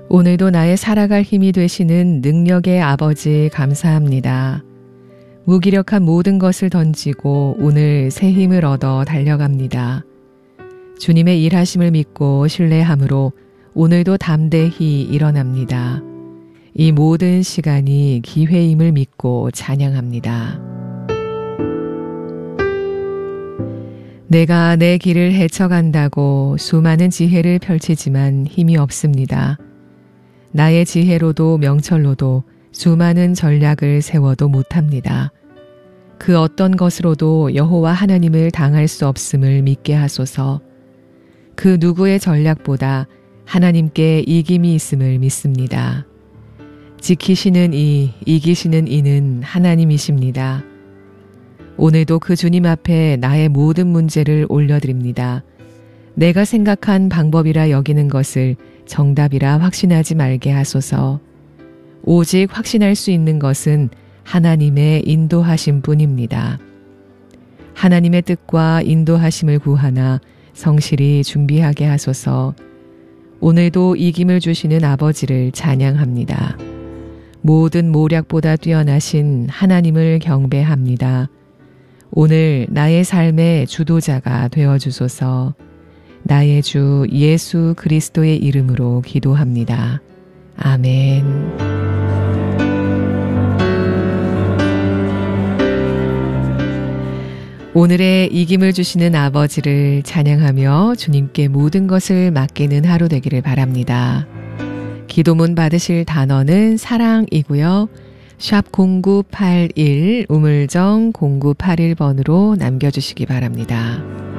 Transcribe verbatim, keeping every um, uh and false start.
오늘도 나의 살아갈 힘이 되시는 능력의 아버지 감사합니다. 무기력한 모든 것을 던지고 오늘 새 힘을 얻어 달려갑니다. 주님의 일하심을 믿고 신뢰함으로 오늘도 담대히 일어납니다. 이 모든 시간이 기회임을 믿고 찬양합니다. 내가 내 길을 헤쳐간다고 수많은 지혜를 펼치지만 힘이 없습니다. 나의 지혜로도 명철로도 수많은 전략을 세워도 못합니다. 그 어떤 것으로도 여호와 하나님을 당할 수 없음을 믿게 하소서. 그 누구의 전략보다 하나님께 이김이 있음을 믿습니다. 지키시는 이, 이기시는 이는 하나님이십니다. 오늘도 그 주님 앞에 나의 모든 문제를 올려드립니다. 내가 생각한 방법이라 여기는 것을 정답이라 확신하지 말게 하소서. 오직 확신할 수 있는 것은 하나님의 인도하심 뿐입니다. 하나님의 뜻과 인도하심을 구하나 성실히 준비하게 하소서. 오늘도 이김을 주시는 아버지를 찬양합니다. 모든 모략보다 뛰어나신 하나님을 경배합니다. 오늘 나의 삶의 주도자가 되어주소서. 나의 주 예수 그리스도의 이름으로 기도합니다. 아멘. 오늘의 이김을 주시는 아버지를 찬양하며 주님께 모든 것을 맡기는 하루 되기를 바랍니다. 기도문 받으실 단어는 사랑이고요. 샵 공구팔일 우물정 공구팔일 번으로 남겨주시기 바랍니다.